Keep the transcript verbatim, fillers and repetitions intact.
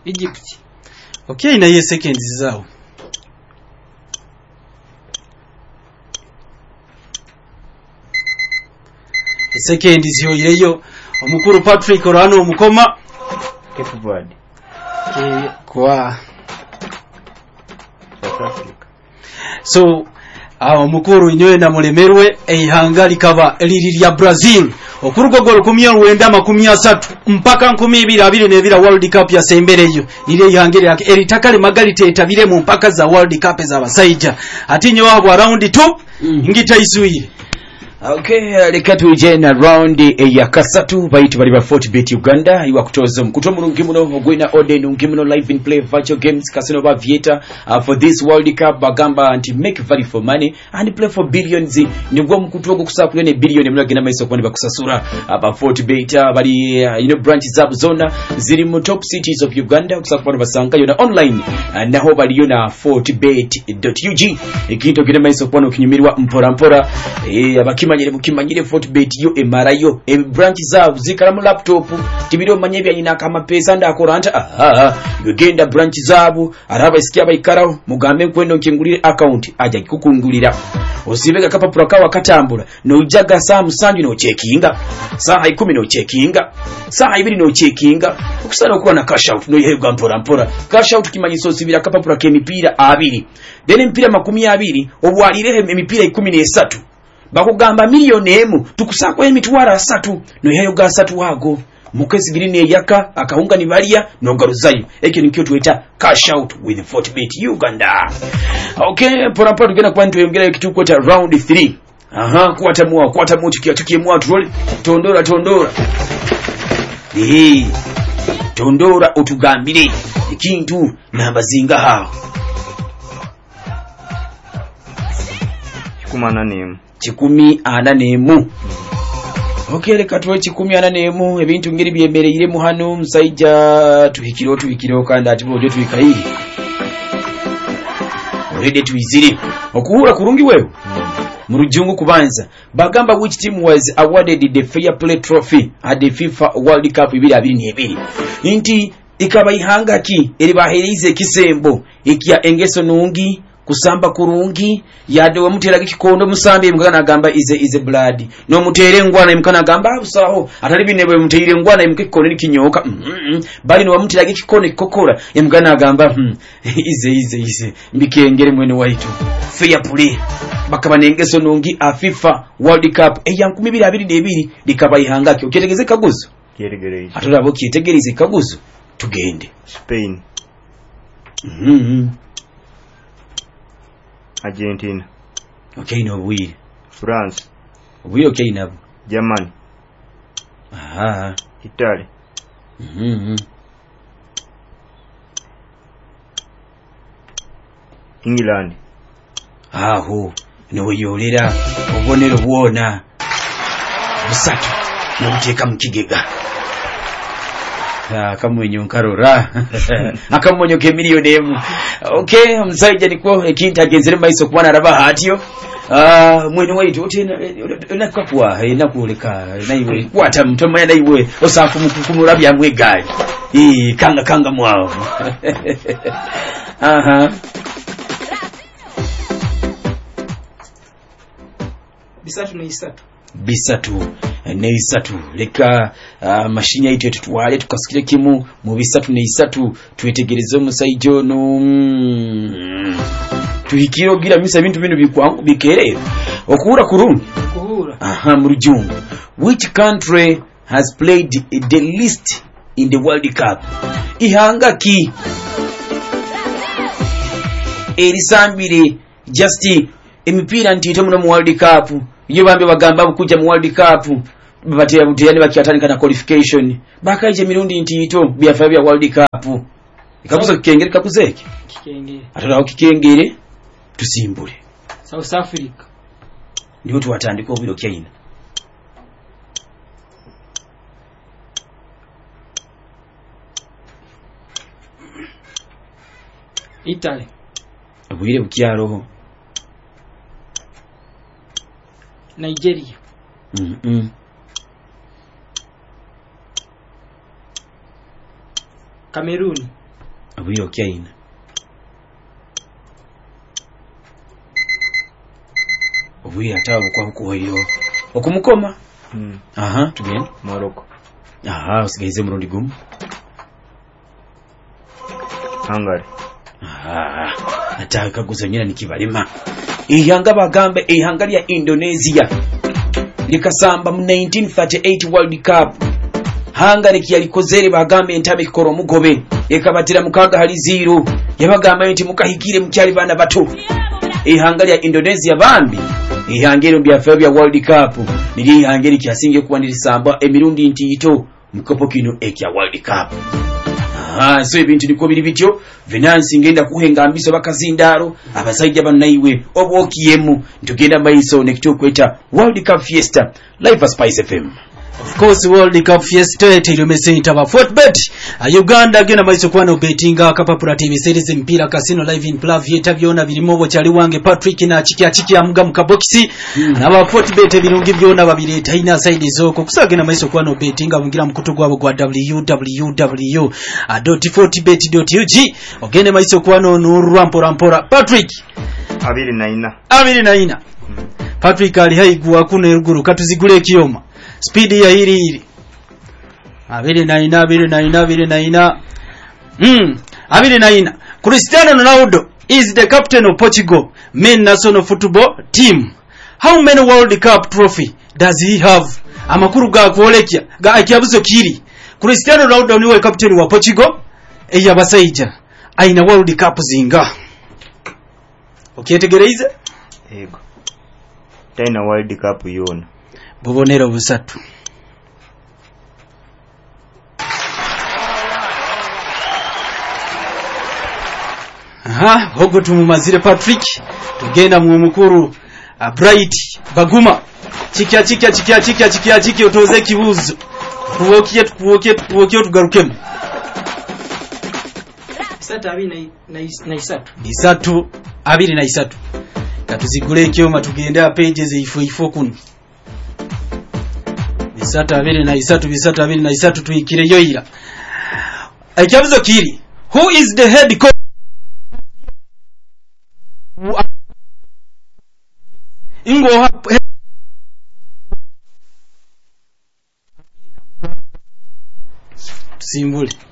Egypt. Okay, na ye seconds zao. Seconds yo yeyo omukuru Patrick Orano omukoma Cape Verde. Eh kwa South Africa. So awo mukuru inyowe na mulemerwe eihanga likaba liri lya Brazil okurugo gol kumya wenda makumi asatu mpaka nkumi ibiri abiri nebira World Cup ya sembereyo ile ihangire yake eritakale magalite etabire mu mpaka za World Cup za basaija atinyo wabo round two mm. ngita isuire. Okay, uh, leka tuje na round e ya kasatu bayitu bali ba Fortbet Uganda iwa kutoza mkuto mulungi muno ogwina Oden ungimuno live in play virtual games casino ba Vieta uh, for this World Cup bagamba anti make value for money and play for billions nibwo mkuto go kusakule ne billion mulagina maiso kwani bakusasura aba Fortbet uh, bali uh, you know branches zabu zona ziri mu top cities of Uganda kusakula basanga yona online uh, naho bali yona fortbet dot u g ikinto gina maiso kwani ukinyumirwa mpora mpora eh abakima manyire mukimanyire Fortbet yo emarayo e branch zabu zikala mu laptop tibiro manye bya nyina kama pesa ndakora anta aha yogenda branch zabu araba isikia bayikaraho mugambe kweno nkingulire account aja kukungulira osibega kapapura kawa katambula no jaga saa musanju no checkinga saa ikumi no checkinga saa ibiri no checkinga okusana okuwa na cash out no yega mpora mpora cash out kimanyiso sibira kapapura ke mipira abiri dene mpira makumi abiri obwalire emipira ikumi n'esatu bakugamba milioni emu tukusako emitwara asatu no yeyo ga asatu wago mukezi birine yaka akahunga ni balia no garuzayo ekyo nikyo tueta cash out with Fortbet Uganda. Okay, pora pora tugenda kwa ntuyongera kitu kwata round three. Aha, kwata muwa kwata muti kia tukie muwa turole tondora tondora eh tondora utugambire ikintu nambazinga hao Kumana nemu chikumi ana nemu. Okay, leka tuwe chikumi ana nemu ebintu ngeri byemereire mu hano musaija tuhikiro tuhikiro kandi ati bojo tuhikairi already tuizire okuhura kurungi wewe mu rujungu kubanza bagamba which team was awarded the fair play trophy at the FIFA World Cup ibiri abiri n'ebiri inti ikaba ihanga ki eri baherize kisembo ikia engeso nungi kusamba kurungi yade wa mutera kikondo musambe mukana agamba ize ize blood no mutere ngwana mukana agamba abusaho atali binebwe mutere ngwana mukikondo nikinyoka mm -hmm. bali no mutera kikondo kokora yemugana agamba mm, ize ize ize mbikengere mwene waitu fair play bakaba nengeso nungi a FIFA World Cup eyankumi bibiri abiri n'ebiri likaba ihangake uketegeze kaguzo kyetegereze atulabo kyetegereze kaguzo tugende Spain mhm mm Argentina. Okay, no we. France. We okay now. Germany. Aha. Italy. Mhm. England. Aho. No yolera obonero bwona. Busatu. No mteka mkigega. Akamwenyo nkarora akamwenyo ke milioni emu. Okay, msaija niko ekinta genzere maiso kubana araba hatyo ah mwene waitu otena nakakwa enakuleka naiwe kwata mtomanya naiwe osafu mukumura bya mwegayi eh kanga kanga mwao aha bisatu na isatu bisatu neisatu leka uh, mashinya yitu tutwale tukasikire kimu mu bisatu neisatu twetegereze omusaijo no mm, tuhikiro gira misa bintu bino bikwangu bikere okura kurungi kuhura aha mu rujungu which country has played the least in the World Cup ihanga ki erisambire just emipira ntito mu World Cup iyo bambe bagamba bukuja mu World Cup babatera butiyani bakiatanika na qualification bakaije mirundi ntito byafa bya World Cup ikabuza kikengere kakuzeke kikengere atalaho kikengere tusimbule South Africa niho tuwatandika obiro kyaina Italy obwire bukyaro Nigeria mhm mm Cameroon abiri okyaina obiri atawo kwa kuwayo okumukoma Mm. aha tugenda Morocco. aha usigaize murundi gumu Hungary. aha ataka kuzonyera nikibalema ihanga bagambe ihanga lya Indonesia likasamba mu nineteen thirty-eight World Cup hanga likialikozere bagambe entabe kikoro mugobe ekabatira mukaga hali zero yabagamba nti mukahikire mukyali bana bato ihanga lya Indonesia bambi ihangero bya Fabia World Cup nili ihangeri kyasinge kuwandirisamba emirundi ntito mkopo kino ekya World Cup. Ah, so ebintu diko biri bityo Venance ngenda kuhenga ambiso bakazindaro abasajja banaiwe obokiyemu ntugenda maiso nekito kweta World Cup Fiesta live Spice F M. Of course World Cup Fiesta tilumesenta ba Fortbet uh, Uganda gena maiso kwano betinga kapapura T V series mpira casino live in Plavieta byona birimo bo cyali wange Patrick na chiki achiki amuga mukabokisi mm. na ba Fortbet birungi byona babireta ina side zoko kusagena maiso kwano betinga mungira mukutu gwabo gwa w w w dot fortbet dot u g ogene maiso kwano nurwampo rampora Patrick abiri na ina abiri na ina mm. Patrick ali haigwa kuno ruguru katuzigule kiyoma speed ya hiri hiri abiri na ina abiri na ina abiri na ina mm abiri na ina Cristiano Ronaldo is the captain of Portugal men national football team. How many World Cup trophy does he have? Amakuru ga kwolekya ga akyabuzo kiri Cristiano Ronaldo niwe captain wa Portugal eya basaija aina World Cup zinga okyetegereza ego tena World Cup yona bubonero busatu. Aha, hogo tumumazire Patrick tugenda mu mukuru uh, Bright Baguma chikya chikya chikya chikya chikya chikya utoze kibuzo tuwokiye tuwokiye tuwokiye tugarukemo Isatu abiri na na isatu. Isatu abiri na isatu katuzigule kyoma tugenda pages ifo ifo kuno Isatu abiri na isatu bisatu abiri na isatu tuikire yoira ekyabuzo kiri who is the head coach ingo simbuli